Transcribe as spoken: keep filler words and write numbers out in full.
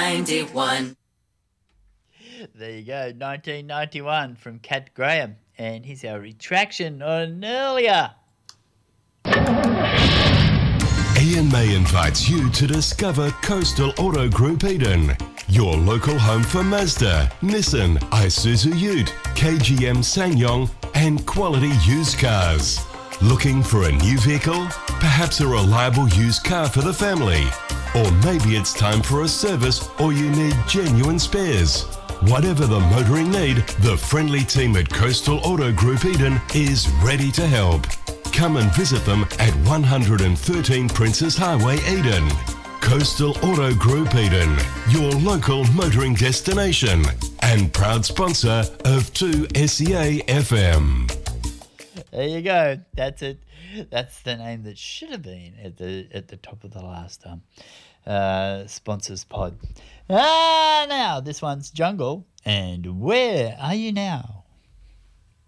ninety-one. There you go, nineteen ninety-one from Cat Graham. And here's our retraction on earlier. Ian May invites you to discover Coastal Auto Group Eden, your local home for Mazda, Nissan, Isuzu Ute, K G M SsangYong and quality used cars. Looking for a new vehicle? Perhaps a reliable used car for the family? Or maybe it's time for a service or you need genuine spares. Whatever the motoring need, the friendly team at Coastal Auto Group Eden is ready to help. Come and visit them at one thirteen Princess Highway, Eden. Coastal Auto Group Eden, your local motoring destination and proud sponsor of two S E A F M. There you go. That's it. That's the name that should have been at the at the top of the last um, uh, sponsors pod. Ah, now this one's Jungle. And Where Are You Now?